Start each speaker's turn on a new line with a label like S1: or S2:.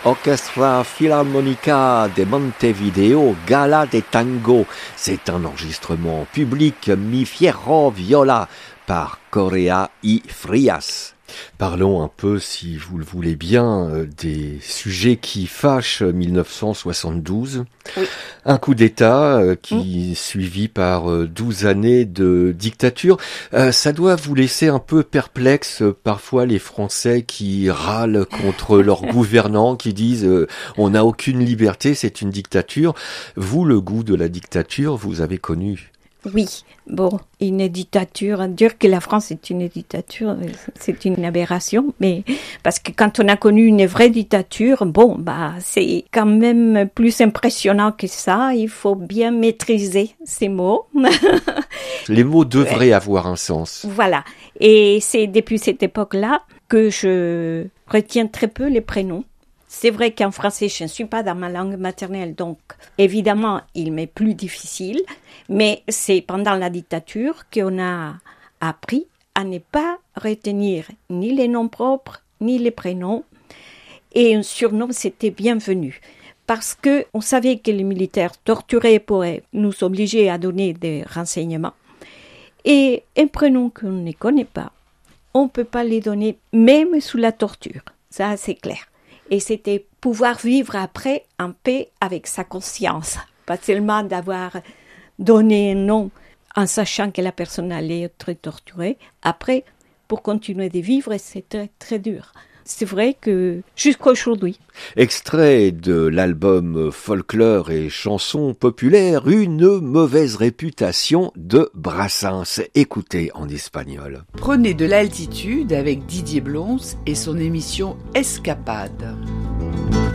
S1: Orchestra Filarmonica de Montevideo, Gala de Tango. C'est un enregistrement public Mi Fierro Viola par Correa y Frias. Parlons un peu, si vous le voulez bien, des sujets qui fâchent 1972. Oui. Un coup d'État suivi par 12 années de dictature. Ça doit vous laisser un peu perplexe, parfois, les Français qui râlent contre leurs gouvernants, qui disent on n'a aucune liberté, c'est une dictature. Vous, le goût de la dictature, vous avez connu.
S2: Oui, bon, une dictature, dire que la France est une dictature, c'est une aberration, mais parce que quand on a connu une vraie dictature, bon, c'est quand même plus impressionnant que ça, il faut bien maîtriser ces mots.
S1: Les mots devraient avoir un sens.
S2: Voilà, et c'est depuis cette époque-là que je retiens très peu les prénoms. C'est vrai qu'en français, je ne suis pas dans ma langue maternelle, donc évidemment, il m'est plus difficile, mais c'est pendant la dictature qu'on a appris à ne pas retenir ni les noms propres, ni les prénoms, et un surnom, c'était bienvenu, parce qu'on savait que les militaires torturaient pourraient nous obliger à donner des renseignements, et un prénom qu'on ne connaît pas, on ne peut pas les donner, même sous la torture, ça c'est clair. Et c'était pouvoir vivre après en paix avec sa conscience. Pas seulement d'avoir donné un nom en sachant que la personne allait être torturée. Après, pour continuer de vivre, c'est très, très dur. C'est vrai que jusqu'à aujourd'hui.
S1: Extrait de l'album Folklore et chansons populaires, une mauvaise réputation de Brassens. Écoutez en espagnol.
S3: Prenez de l'altitude avec Didier Blons et son émission Escapade.